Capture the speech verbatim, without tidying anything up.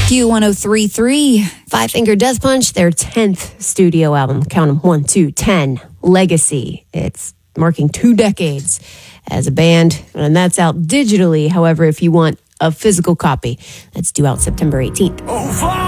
Q one oh three point three. Five Finger Death Punch, their tenth studio album. Count them, one, two, ten. Legacy. It's marking two decades as a band, and that's out digitally. However, if you want a physical copy, that's due out September eighteenth.